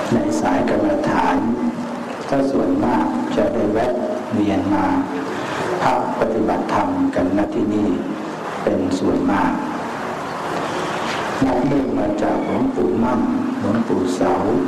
ในสายกรรมฐานก็ส่วนมากจะได้แวะเวียนมาพักปฏิบัติธรรมกันณที่นี่เป็นส่วนมากนับเนื่องมาจากหลวงปู่มั่นหลวงปู่เสา